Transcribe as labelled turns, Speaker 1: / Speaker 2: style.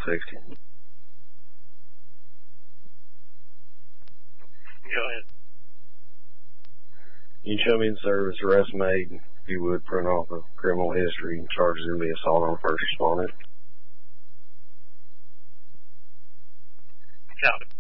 Speaker 1: text you.
Speaker 2: Go ahead.
Speaker 1: You can show me the service arrest made, if you would, print off a criminal history and charges in the assault on a first responder.
Speaker 2: Copy.